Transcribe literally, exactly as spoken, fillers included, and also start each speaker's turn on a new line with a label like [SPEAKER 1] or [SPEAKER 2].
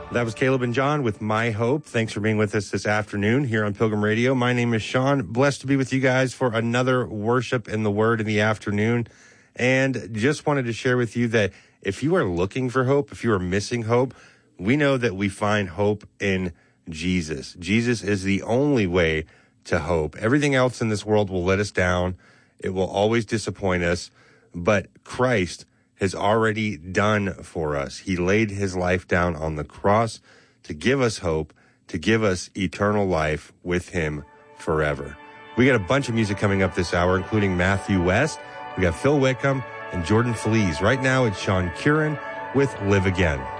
[SPEAKER 1] That was Caleb and John with My Hope. Thanks for being with us this afternoon here on Pilgrim Radio. My name is Sean. Blessed to be with you guys for another worship in the Word in the afternoon. And just wanted to share with you that if you are looking for hope, if you are missing hope, we know that we find hope in Jesus. Jesus is the only way to hope. Everything else in this world will let us down. It will always disappoint us. But Christ has already done for us. He laid his life down on the cross to give us hope, to give us eternal life with him forever. We got a bunch of music coming up this hour, including Matthew West. We got Phil Wickham and Jordan Feliz. Right now, it's Sean Curran with Live Again.